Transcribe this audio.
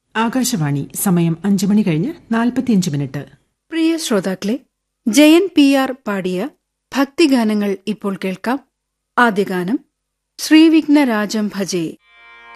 ആകാശവാണി. സമയം 5 മണി കഴിഞ്ഞ് 45 പ്രിയ ശ്രോതാക്കളെ, ജയൻ PR പാടിയ ഭക്തിഗാനങ്ങൾ ഇപ്പോൾ കേൾക്കാം. ആദ്യ ഗാനം ശ്രീവിഘ്നരാജം ഭജേ.